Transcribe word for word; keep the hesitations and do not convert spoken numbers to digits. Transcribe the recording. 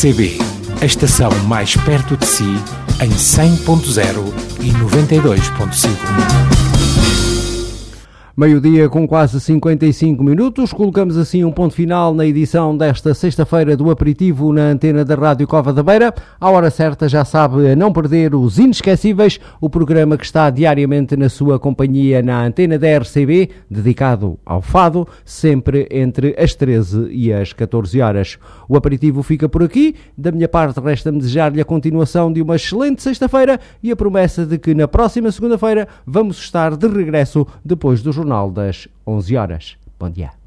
C B, a estação mais perto de si, em cem ponto zero e noventa e dois ponto cinco. Meio-dia com quase cinquenta e cinco minutos, colocamos assim um ponto final na edição desta sexta-feira do Aperitivo na antena da Rádio Cova da Beira. À hora certa, já sabe, a não perder os Inesquecíveis, o programa que está diariamente na sua companhia na antena da R C B, dedicado ao fado, sempre entre as treze e as catorze horas. O Aperitivo fica por aqui. Da minha parte, resta-me desejar-lhe a continuação de uma excelente sexta-feira e a promessa de que na próxima segunda-feira vamos estar de regresso depois do Jornal das onze horas. Bom dia.